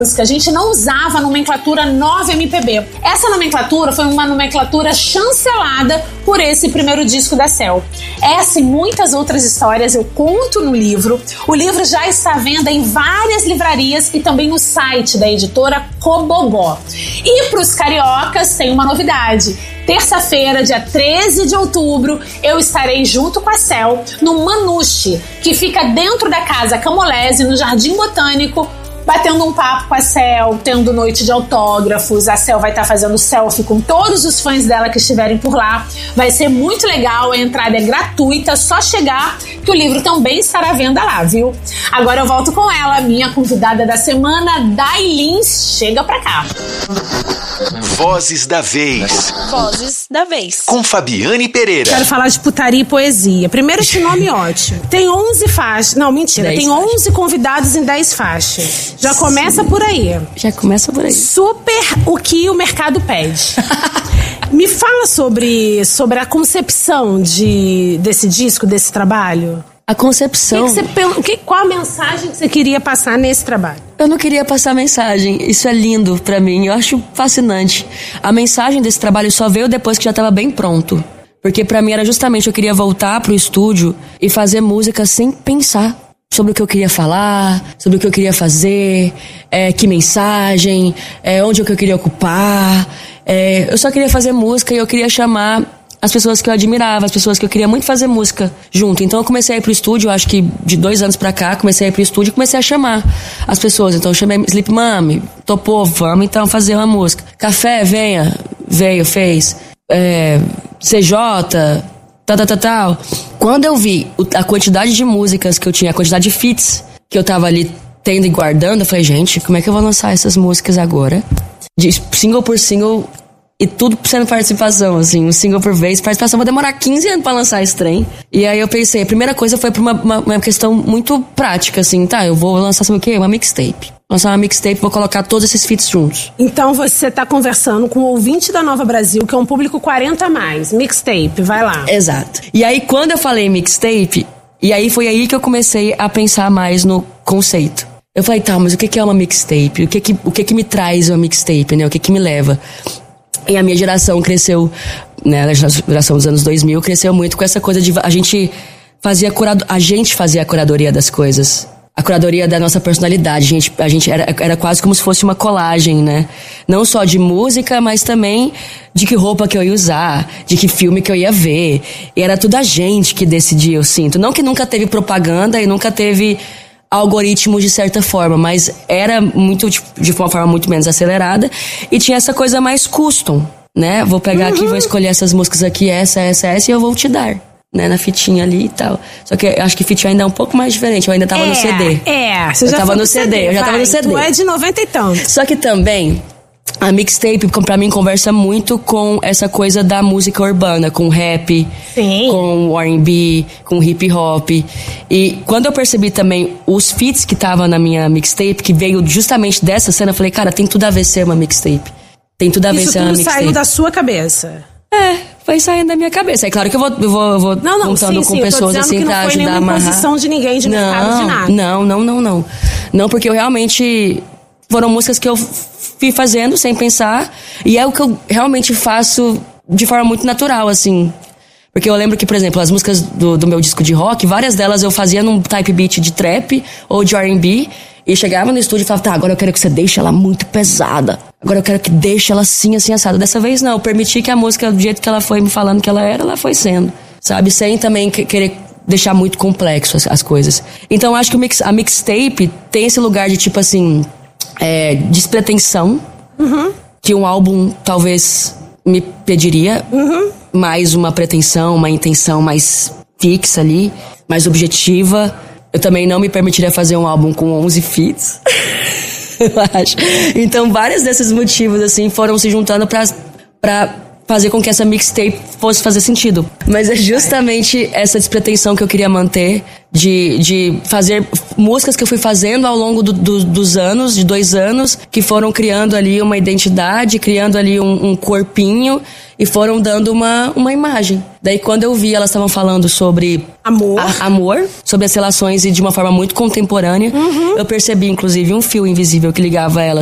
A gente não usava a nomenclatura 9MPB. Essa nomenclatura foi uma nomenclatura chancelada por esse primeiro disco da Cell. Essa e muitas outras histórias eu conto no livro. O livro já está à venda em várias livrarias e também no site da editora Cobogó. E para os cariocas tem uma novidade. Terça-feira, dia 13 de outubro, eu estarei junto com a Cell no Manuche, que fica dentro da Casa Camolese, no Jardim Botânico, batendo um papo com a Cell, tendo noite de autógrafos. A Cell vai estar fazendo selfie com todos os fãs dela que estiverem por lá. Vai ser muito legal, a entrada é gratuita, só chegar que o livro também estará à venda lá, viu? Agora eu volto com ela, minha convidada da semana, Dailin. Chega pra cá. Vozes da Vez. Vozes da Vez. Com Fabiane Pereira. Quero falar de putaria e poesia. Primeiro, esse nome ótimo. Tem 11 faixas. Não, mentira. Tem 11 convidados em 10 faixas. Já começa por aí. Já começa por aí. Super o que o mercado pede. Me fala sobre a concepção desse disco, desse trabalho. A concepção... Qual a mensagem que você queria passar nesse trabalho? Eu não queria passar mensagem. Isso é lindo pra mim. Eu acho fascinante. A mensagem desse trabalho só veio depois que já tava bem pronto. Porque pra mim era justamente, eu queria voltar pro estúdio e fazer música sem pensar sobre o que eu queria falar, sobre o que eu queria fazer, que mensagem, onde eu queria ocupar. Eu só queria fazer música e eu queria chamar as pessoas que eu admirava, as pessoas que eu queria muito fazer música junto. Então eu comecei a ir pro estúdio, acho que de 2 anos pra cá, comecei a ir pro estúdio e comecei a chamar as pessoas. Então eu chamei Sleep Mami, topou, vamos então fazer uma música. Café, venha, veio, fez. CJ, tal. Quando eu vi a quantidade de músicas que eu tinha, a quantidade de feats que eu tava ali tendo e guardando, eu falei, gente, como é que eu vou lançar essas músicas agora? De single por single e tudo sendo participação, assim, um single por vez. Participação, vou demorar 15 anos pra lançar esse trem. E aí eu pensei, a primeira coisa foi pra uma questão muito prática, assim, tá, eu vou lançar, sabe o quê? Uma mixtape. Lançar uma mixtape, vou colocar todos esses feats juntos. Então você tá conversando com o ouvinte da Nova Brasil, que é um público 40+. Mixtape, vai lá. Exato. E aí quando eu falei mixtape, e aí foi aí que eu comecei a pensar mais no conceito. Eu falei, tá, mas o que é uma mixtape? O que me traz uma mixtape, né? O que me leva? E a minha geração cresceu, né? A geração dos anos 2000 cresceu muito com essa coisa de a gente fazia a curadoria das coisas. A curadoria da nossa personalidade. A gente era quase como se fosse uma colagem, né? Não só de música, mas também de que roupa que eu ia usar, de que filme que eu ia ver. E era tudo a gente que decidia, eu sinto. Não que nunca teve propaganda e nunca teve algoritmos de certa forma, mas era muito de uma forma muito menos acelerada e tinha essa coisa mais custom, né? Vou pegar aqui, vou escolher essas músicas aqui, essa e eu vou te dar, né? Na fitinha ali e tal. Só que eu acho que fitinha ainda é um pouco mais diferente, eu ainda tava no CD. Você já tava no CD, eu já tava no CD. Tu é de 90 e tanto. Só que também a mixtape, pra mim, conversa muito com essa coisa da música urbana, com rap, sim, com R&B, com hip hop. E quando eu percebi também os feats que tava na minha mixtape, que veio justamente dessa cena, eu falei, cara, tem tudo a ver ser uma mixtape. Tem tudo a ver ser uma mixtape. Isso tudo saiu da sua cabeça? Foi saindo da minha cabeça. É claro que eu vou contando com pessoas assim pra ajudar a amarrar. Não foi nenhuma imposição de ninguém, de mercado, de nada. Não. Não, porque eu realmente... Foram músicas que eu fui fazendo sem pensar. E é o que eu realmente faço de forma muito natural, assim. Porque eu lembro que, por exemplo, as músicas do meu disco de rock, várias delas eu fazia num type beat de trap ou de R&B. E chegava no estúdio e falava, tá, agora eu quero que você deixe ela muito pesada. Agora eu quero que deixe ela assim, assada. Dessa vez não, eu permiti que a música, do jeito que ela foi me falando que ela foi sendo. Sabe? Sem também querer deixar muito complexo as coisas. Então eu acho que a mixtape tem esse lugar de tipo assim... despretensão, que um álbum talvez me pediria, mais uma pretensão, uma intenção mais fixa ali, mais objetiva. Eu também não me permitiria fazer um álbum com 11 feats, eu acho. Então vários desses motivos assim foram se juntando pra fazer com que essa mixtape fosse fazer sentido. Mas é justamente essa despretensão que eu queria manter, de fazer músicas que eu fui fazendo ao longo dos anos, de 2 anos, que foram criando ali uma identidade, criando ali um corpinho e foram dando uma imagem. Daí quando eu vi, elas estavam falando sobre amor, sobre as relações e de uma forma muito contemporânea, eu percebi inclusive um fio invisível que ligava elas